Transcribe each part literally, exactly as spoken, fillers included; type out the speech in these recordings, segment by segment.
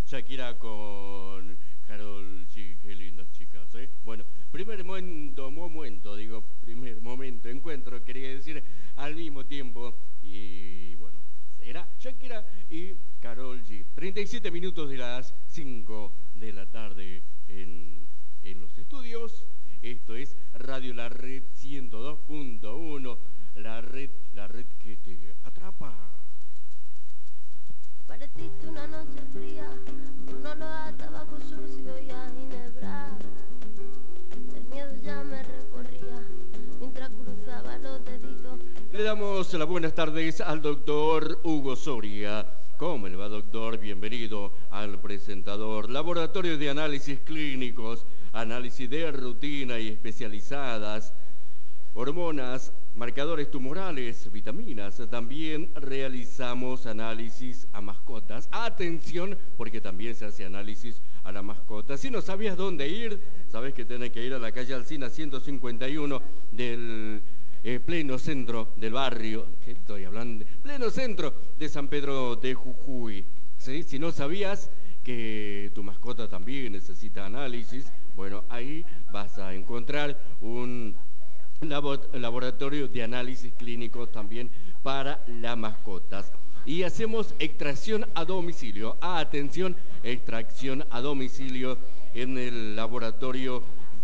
Shakira con Karol G, qué lindas chicas, ¿eh? Bueno, primer momento, momento, digo, primer momento, encuentro, quería decir al mismo tiempo, y bueno, era Shakira y Karol G. treinta y siete minutos de las cinco de la tarde en, en los estudios. Esto es Radio La Red ciento dos punto uno, la red, la red que te atrapa. Apareciste una noche fría, con olor a tabaco sucio y a ginebra. El miedo ya me recorría mientras cruzaba los deditos. Le damos las buenas tardes al doctor Hugo Soria. ¿Cómo le va, doctor? Bienvenido al presentador. Laboratorio de análisis clínicos, análisis de rutina y especializadas, hormonas, marcadores tumorales, vitaminas. También realizamos análisis a mascotas. Atención, porque también se hace análisis a la mascota. Si no sabías dónde ir, sabes que tenés que ir a la calle Alsina ciento cincuenta y uno del eh, pleno centro del barrio. ¿Qué estoy hablando? Pleno centro de San Pedro de Jujuy. ¿Sí? Si no sabías que tu mascota también necesita análisis, bueno, ahí vas a encontrar un laboratorio de análisis clínicos también para las mascotas. Y hacemos extracción a domicilio. Ah, atención, extracción a domicilio en el laboratorio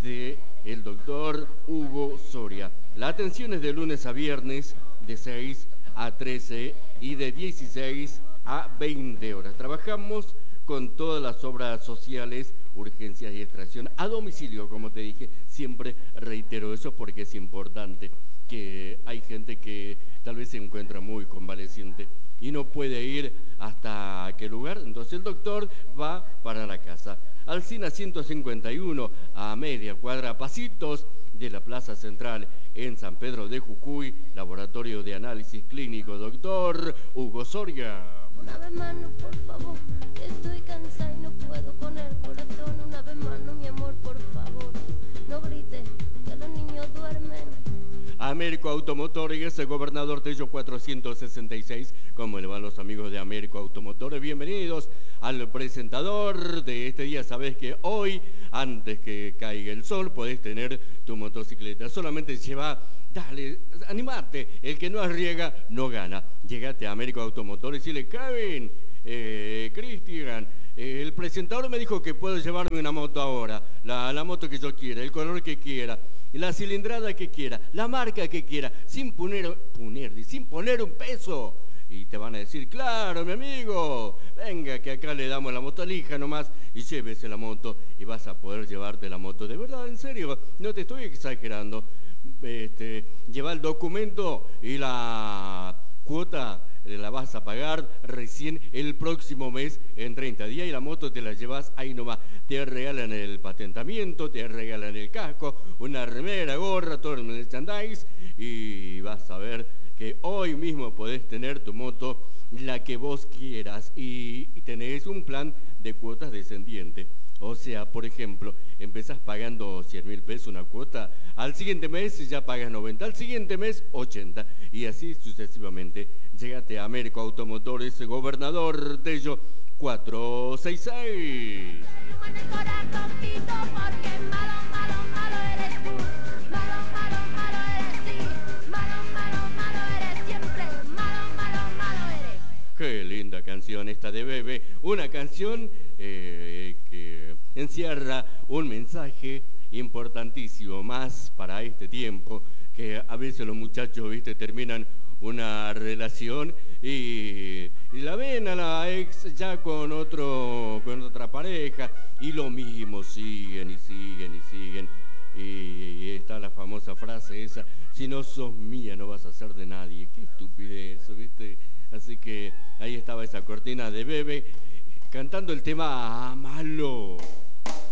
del doctor Hugo Soria. La atención es de lunes a viernes de seis a trece y de dieciséis a veinte horas. Trabajamos con todas las obras sociales, urgencias y extracción a domicilio, como te dije. Siempre reitero eso porque es importante, que hay gente que tal vez se encuentra muy convaleciente y no puede ir hasta aquel lugar, entonces el doctor va para la casa. Alsina ciento cincuenta y uno, a media cuadra, pasitos de la Plaza Central en San Pedro de Jujuy, laboratorio de análisis clínico, doctor Hugo Soria. Una vez más, no, por favor, que estoy cansada y no puedo con el corazón. Una vez más, no, mi amor, por favor, no grites, que los niños duermen. Américo Automotores, el gobernador Tello cuatrocientos sesenta y seis. ¿Cómo le van los amigos de Américo Automotores? Bienvenidos al presentador de este día. Sabés que hoy, antes que caiga el sol, podés tener tu motocicleta. Solamente lleva, dale, animate. El que no arriesga, no gana. Llegate a Américo Automotores y le caben, eh, Cristian. Eh, el presentador me dijo que puedo llevarme una moto ahora, la, la moto que yo quiera, el color que quiera, la cilindrada que quiera, la marca que quiera, sin poner, poner, sin poner un peso. Y te van a decir, claro, mi amigo, venga que acá le damos la moto, elija nomás y llévese la moto y vas a poder llevarte la moto. De verdad, en serio, no te estoy exagerando. Este, lleva el documento y la cuota la vas a pagar recién el próximo mes, en treinta días, y la moto te la llevas ahí nomás. Te regalan el patentamiento, te regalan el casco, una remera, gorra, todo el merchandise, y vas a ver que hoy mismo podés tener tu moto, la que vos quieras, y, y tenés un plan de cuotas descendiente. O sea, por ejemplo, empezás pagando cien mil pesos una cuota, al siguiente mes ya pagas noventa, al siguiente mes ochenta, y así sucesivamente. Llégate a Américo Automotores, gobernador Tello cuatrocientos sesenta y seis. Qué linda canción esta de Bebe, una canción eh, que encierra un mensaje importantísimo más para este tiempo, que a veces los muchachos, viste, terminan una relación y, y la ven a la ex ya con otro, con otra pareja, y lo mismo, siguen y siguen y siguen. Y, y está la famosa frase esa, si no sos mía no vas a ser de nadie. Qué estupidez, ¿viste? Así que ahí estaba esa cortina de Bebe cantando el tema Amalo.